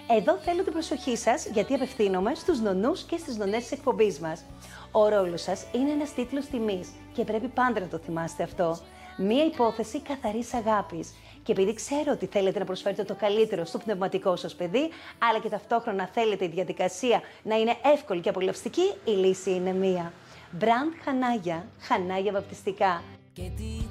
Εδώ θέλω την προσοχή σας, γιατί απευθύνομαι στους νονούς και στις νονές της εκπομπής μας. Ο ρόλος σας είναι ένας τίτλος τιμής και πρέπει πάντα να το θυμάστε αυτό. Μία υπόθεση καθαρής αγάπης. Και επειδή ξέρω ότι θέλετε να προσφέρετε το καλύτερο στο πνευματικό σας παιδί, αλλά και ταυτόχρονα θέλετε η διαδικασία να είναι εύκολη και απολαυστική, η λύση είναι μία. Μπραντ Χανάγια, Χανάγια βαπτιστικά.